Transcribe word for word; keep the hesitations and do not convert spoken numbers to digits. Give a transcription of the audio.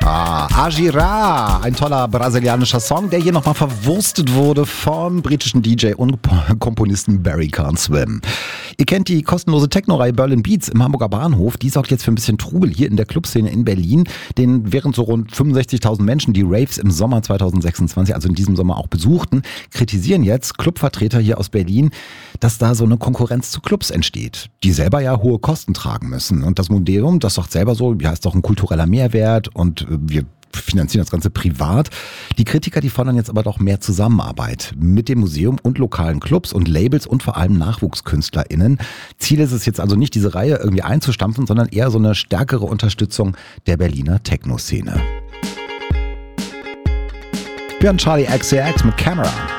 Ah, Agira, ein toller brasilianischer Song, der hier nochmal verwurstet wurde vom britischen D J und Komponisten Barry Can't Swim. Ihr kennt die kostenlose Techno-Reihe Berlin Beats im Hamburger Bahnhof. Die sorgt jetzt für ein bisschen Trubel hier in der Clubszene in Berlin. Denn während so rund fünfundsechzigtausend Menschen die Raves im Sommer zweitausendsechsundzwanzig, also in diesem Sommer auch besuchten, kritisieren jetzt Clubvertreter hier aus Berlin, dass da so eine Konkurrenz zu Clubs entsteht, die selber ja hohe Kosten tragen müssen. Und das Museum, das sagt selber so, ja, ist doch ein kultureller Mehrwert und wir finanzieren das Ganze privat. Die Kritiker, die fordern jetzt aber doch mehr Zusammenarbeit mit dem Museum und lokalen Clubs und Labels und vor allem NachwuchskünstlerInnen. Ziel ist es jetzt also nicht, diese Reihe irgendwie einzustampfen, sondern eher so eine stärkere Unterstützung der Berliner Techno-Szene. Wir hören Charlie X C X mit Camera.